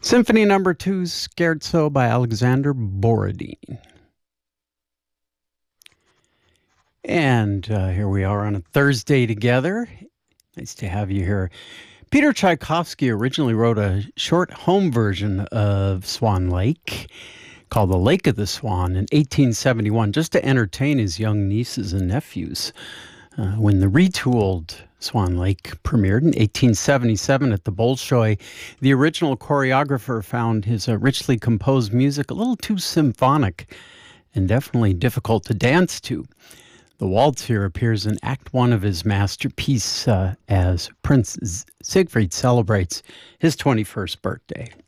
Symphony Number 2, Scherzo by Alexander Borodin. And here we are on a Thursday together. Nice to have you here. Peter Tchaikovsky originally wrote a short home version of Swan Lake called The Lake of the Swan in 1871, just to entertain his young nieces and nephews. When the retooled Swan Lake premiered in 1877 at the Bolshoi, the original choreographer found his richly composed music a little too symphonic and definitely difficult to dance to. The waltz here appears in Act 1 of his masterpiece as Prince Siegfried celebrates his 21st birthday.